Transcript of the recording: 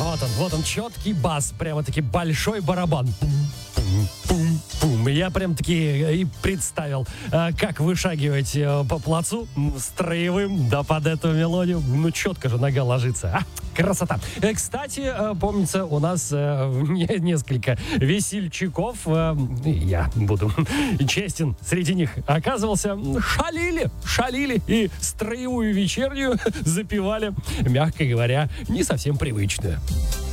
вот он, четкий бас, прямо-таки большой барабан. Пум-пум-пум. Я прям-таки и представил, как вышагивать по плацу строевым, да под эту мелодию. Ну, четко же нога ложится. Красота. Кстати, помнится, у нас несколько весельчаков, я буду честен, среди них оказывался, шалили и строевую вечернюю запевали, мягко говоря, не совсем привычную.